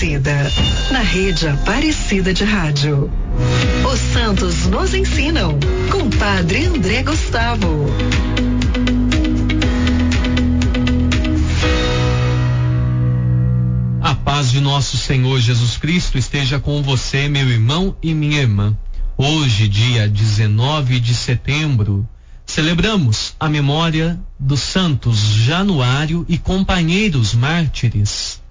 Aparecida, na Rede Aparecida de Rádio. Os santos nos ensinam, com Padre André Gustavo. A paz de nosso Senhor Jesus Cristo esteja com você, meu irmão e minha irmã. Hoje, dia 19 de setembro, celebramos a memória dos santos Januário e companheiros mártires.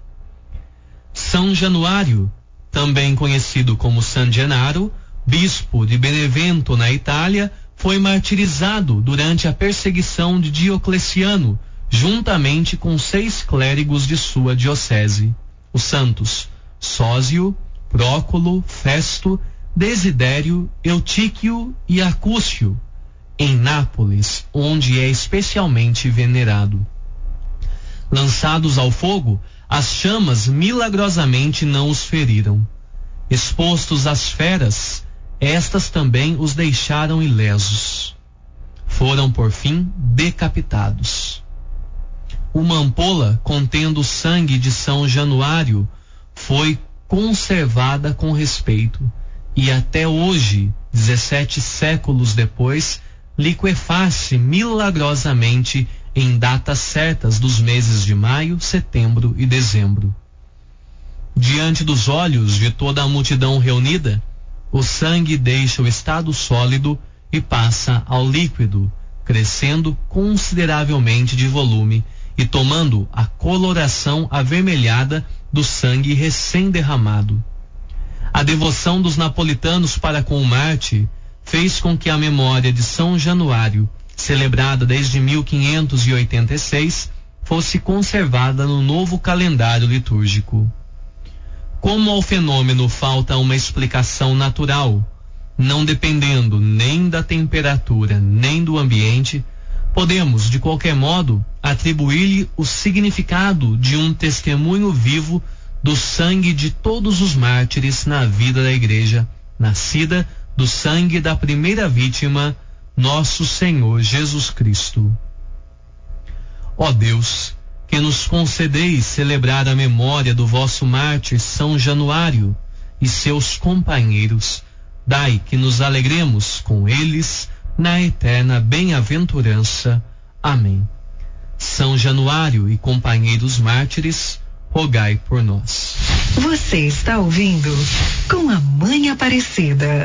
São Januário, também conhecido como San Gennaro, bispo de Benevento, na Itália, foi martirizado durante a perseguição de Diocleciano, juntamente com 6 clérigos de sua diocese. Os santos Sósio, Próculo, Festo, Desidério, Eutíquio e Acúcio, em Nápoles, onde é especialmente venerado. Lançados ao fogo, as chamas milagrosamente não os feriram. Expostos às feras, estas também os deixaram ilesos. Foram, por fim, decapitados. Uma ampola contendo o sangue de São Januário foi conservada com respeito e até hoje, 17 séculos depois, liquefaz-se milagrosamente em datas certas dos meses de maio, setembro e dezembro. Diante dos olhos de toda a multidão reunida, o sangue deixa o estado sólido e passa ao líquido, crescendo consideravelmente de volume e tomando a coloração avermelhada do sangue recém-derramado. A devoção dos napolitanos para com o Marte fez com que a memória de São Januário, celebrada desde 1586, fosse conservada no novo calendário litúrgico. Como ao fenômeno falta uma explicação natural, não dependendo nem da temperatura nem do ambiente, podemos, de qualquer modo, atribuir-lhe o significado de um testemunho vivo do sangue de todos os mártires na vida da Igreja, nascida do sangue da primeira vítima, nosso Senhor Jesus Cristo. Ó Deus, que nos concedeis celebrar a memória do vosso mártir São Januário e seus companheiros, dai que nos alegremos com eles na eterna bem-aventurança. Amém. São Januário e companheiros mártires, rogai por nós. Você está ouvindo Com a Mãe Aparecida.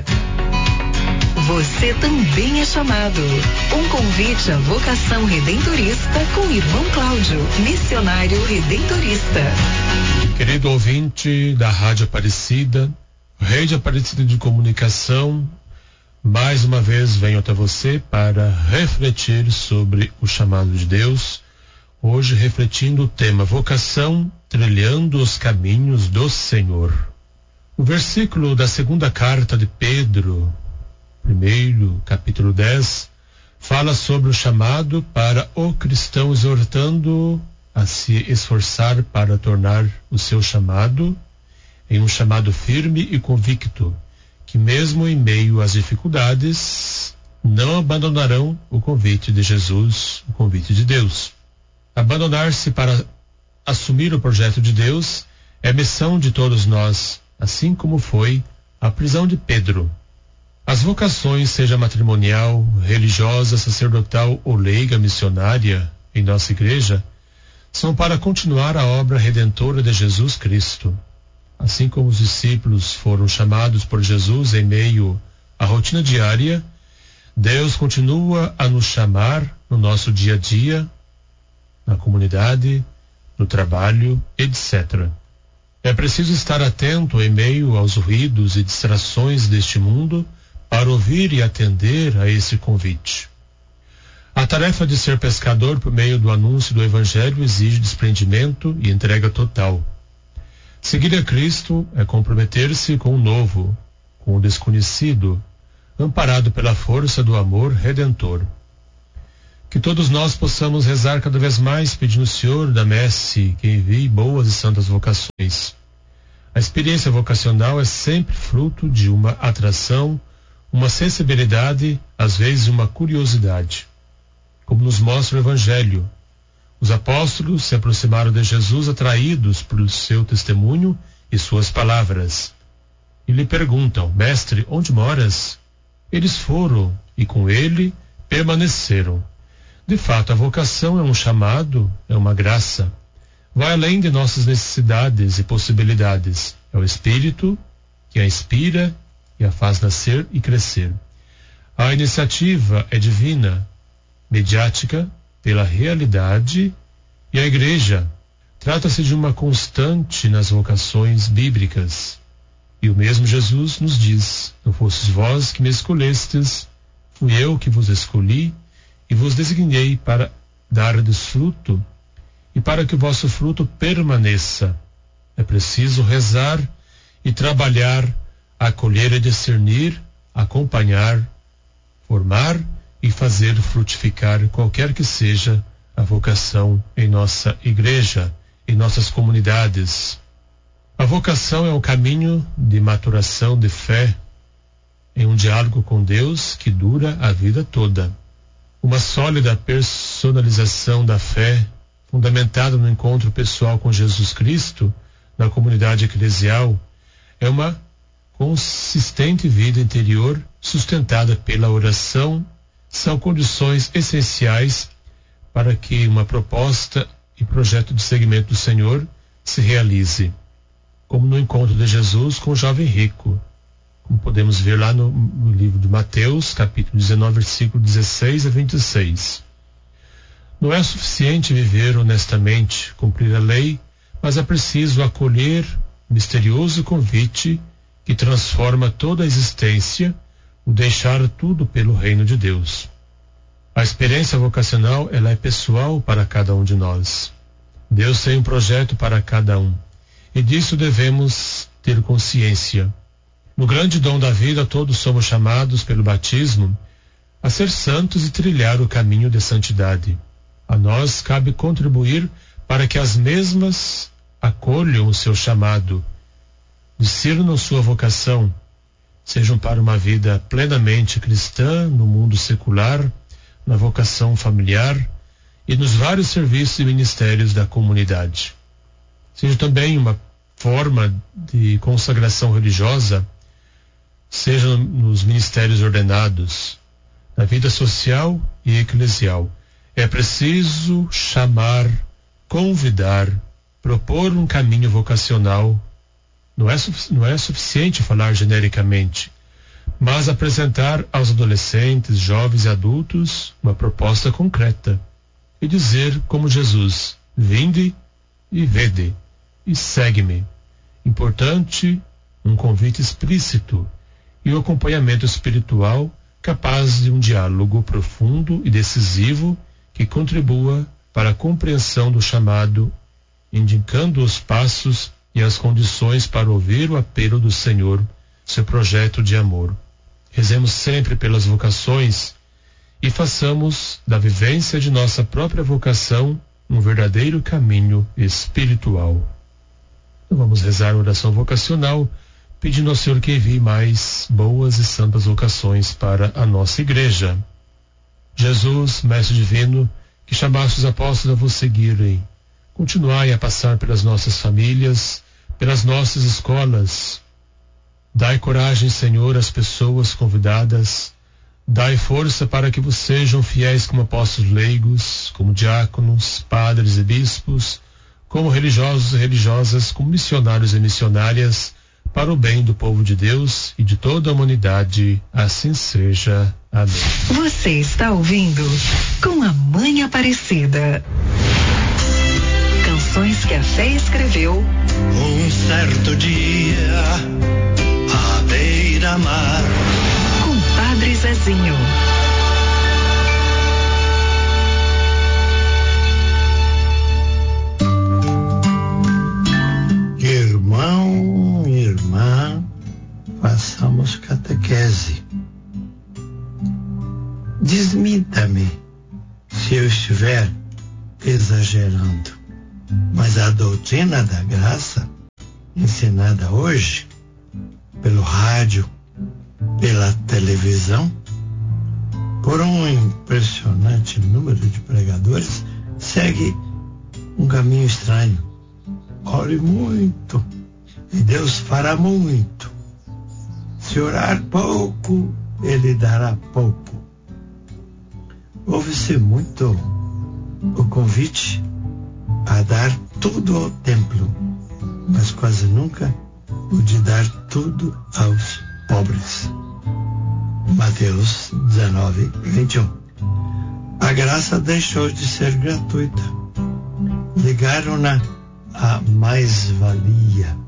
Você também é chamado. Um convite à vocação redentorista com o irmão Cláudio, missionário redentorista. Querido ouvinte da Rádio Aparecida, Rede Aparecida de Comunicação, mais uma vez venho até você para refletir sobre o chamado de Deus. Hoje refletindo o tema vocação, trilhando os caminhos do Senhor. O versículo da segunda carta de Pedro, primeiro, capítulo 10, fala sobre o chamado para o cristão, exortando a se esforçar para tornar o seu chamado em um chamado firme e convicto, que mesmo em meio às dificuldades, não abandonarão o convite de Jesus, o convite de Deus. Abandonar-se para assumir o projeto de Deus é missão de todos nós, assim como foi a prisão de Pedro. As vocações, seja matrimonial, religiosa, sacerdotal ou leiga missionária em nossa igreja, são para continuar a obra redentora de Jesus Cristo. Assim como os discípulos foram chamados por Jesus em meio à rotina diária, Deus continua a nos chamar no nosso dia a dia, na comunidade, no trabalho, etc. É preciso estar atento em meio aos ruídos e distrações deste mundo para ouvir e atender a esse convite. A tarefa de ser pescador por meio do anúncio do Evangelho exige desprendimento e entrega total. Seguir a Cristo é comprometer-se com o novo, com o desconhecido, amparado pela força do amor redentor. Que todos nós possamos rezar cada vez mais pedindo ao Senhor da messe que envie boas e santas vocações. A experiência vocacional é sempre fruto de uma atração, uma sensibilidade, às vezes uma curiosidade. Como nos mostra o Evangelho, os apóstolos se aproximaram de Jesus atraídos pelo seu testemunho e suas palavras. E lhe perguntam: Mestre, onde moras? Eles foram e com ele permaneceram. De fato, a vocação é um chamado, é uma graça. Vai além de nossas necessidades e possibilidades. É o Espírito que a inspira e a faz nascer e crescer. A iniciativa é divina, mediática pela realidade, e a Igreja trata-se de uma constante nas vocações bíblicas. E o mesmo Jesus nos diz: Não fostes vós que me escolhestes, fui eu que vos escolhi e vos designei para dar-lhes fruto e para que o vosso fruto permaneça. É preciso rezar e trabalhar, acolher e discernir, acompanhar, formar e fazer frutificar qualquer que seja a vocação em nossa igreja, em nossas comunidades. A vocação é um caminho de maturação de fé, em um diálogo com Deus que dura a vida toda. Uma sólida personalização da fé, fundamentada no encontro pessoal com Jesus Cristo, na comunidade eclesial, é uma consistente vida interior sustentada pela oração, são condições essenciais para que uma proposta e projeto de seguimento do Senhor se realize, como no encontro de Jesus com o jovem rico, como podemos ver lá no livro de Mateus, capítulo 19, versículo 16 a 26. Não é suficiente viver honestamente, cumprir a lei, mas é preciso acolher o misterioso convite que transforma toda a existência, o deixar tudo pelo reino de Deus. A experiência vocacional, ela é pessoal para cada um de nós. Deus tem um projeto para cada um, e disso devemos ter consciência. No grande dom da vida, todos somos chamados pelo batismo a ser santos e trilhar o caminho de santidade. A nós cabe contribuir para que as mesmas acolham o seu chamado, discernam sua vocação, sejam para uma vida plenamente cristã no mundo secular, na vocação familiar e nos vários serviços e ministérios da comunidade. Seja também uma forma de consagração religiosa, seja nos ministérios ordenados, na vida social e eclesial. É preciso chamar, convidar, propor um caminho vocacional. Não é suficiente falar genericamente, mas apresentar aos adolescentes, jovens e adultos uma proposta concreta e dizer como Jesus: vinde e vede e segue-me. Importante, um convite explícito e o acompanhamento espiritual capaz de um diálogo profundo e decisivo que contribua para a compreensão do chamado, indicando os passos e as condições para ouvir o apelo do Senhor, seu projeto de amor. Rezemos sempre pelas vocações e façamos da vivência de nossa própria vocação um verdadeiro caminho espiritual. Então vamos rezar a oração vocacional, pedindo ao Senhor que envie mais boas e santas vocações para a nossa igreja. Jesus, Mestre Divino, que chamaste os apóstolos a vos seguirem, continuai a passar pelas nossas famílias, pelas nossas escolas. Dai coragem, Senhor, às pessoas convidadas. Dai força para que vos sejam fiéis como apóstolos leigos, como diáconos, padres e bispos, como religiosos e religiosas, como missionários e missionárias, para o bem do povo de Deus e de toda a humanidade. Assim seja. Amém. Você está ouvindo Com a Mãe Aparecida. Canções que a fé escreveu. Um certo dia, à beira-mar, Com Padre Zezinho. Irmão, irmã, façamos catequese. Desminta-me se eu estiver exagerando, mas a doutrina da graça, ensinada hoje, pelo rádio, pela televisão, por um impressionante número de pregadores, segue um caminho estranho. Ore muito E Deus fará muito. Se orar pouco, Ele dará pouco. Ouve-se muito o convite a dar tudo ao templo, mas quase nunca o de dar tudo aos pobres. Mateus 19, 21. A graça deixou de ser gratuita. Ligaram-na à mais-valia.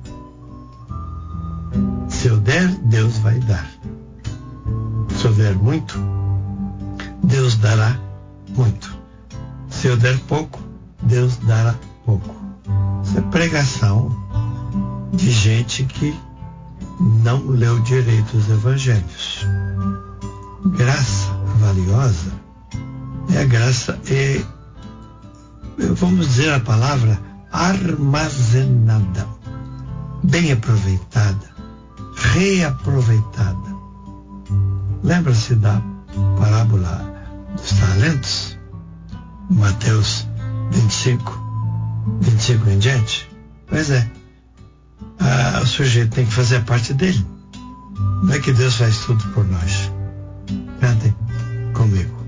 Se eu der, Deus vai dar. Se eu der muito, Deus dará muito. Se eu der pouco, Deus dará pouco. Isso é pregação de gente que não leu direito os evangelhos. Graça valiosa é a graça, vamos dizer a palavra, armazenada, bem aproveitada, reaproveitada. Lembra-se da parábola dos talentos? Mateus 25 em diante? Pois é. O sujeito tem que fazer a parte dele. Não é que Deus faz tudo por nós. Cantem comigo.